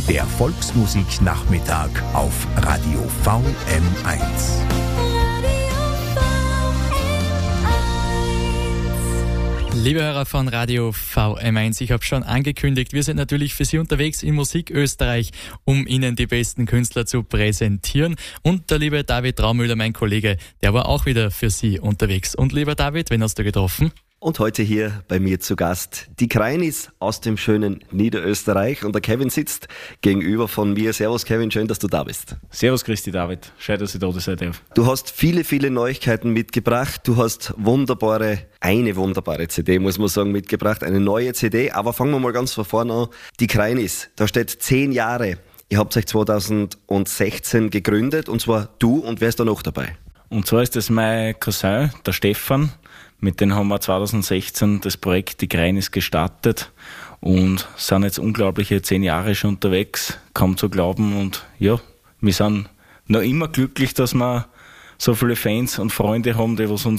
Der Volksmusiknachmittag auf Radio VM1. Liebe Hörer von Radio VM1, ich habe schon angekündigt, wir sind natürlich für Sie unterwegs in Musik Österreich, um Ihnen die besten Künstler zu präsentieren. Und der liebe David Traumüller, mein Kollege, der war auch wieder für Sie unterwegs. Und lieber David, wen hast du getroffen? Und heute hier bei mir zu Gast die Kreinis aus dem schönen Niederösterreich. Und der Kevin sitzt gegenüber von mir. Servus Kevin, schön, dass du da bist. Servus Christi David, schön, dass ich da sein darf. Du hast viele, viele Neuigkeiten mitgebracht. Du hast eine wunderbare CD, muss man sagen, mitgebracht. Eine neue CD. Aber fangen wir mal ganz von vorne an. Die Kreinis, da steht 10 Jahre. Ihr habt euch 2016 gegründet. Und zwar du. Und wer ist da noch dabei? Und zwar ist das mein Cousin, der Stefan. Mit dem haben wir 2016 das Projekt Die Kreinis gestartet und sind jetzt unglaubliche 10 Jahre schon unterwegs, kaum zu glauben. Und ja, wir sind noch immer glücklich, dass wir so viele Fans und Freunde haben, die was uns